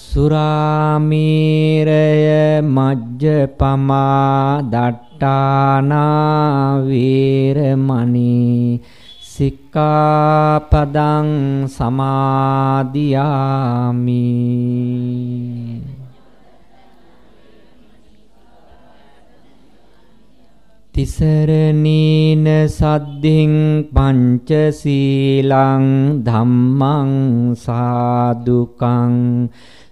සුරාමේරය මජ්ජපමා දට්ඨානා වේරමණී සික්ඛාපදං සමාදියාමි. තිසරණීන සද්ධින් පංචශීලං ධම්මං සාදුකං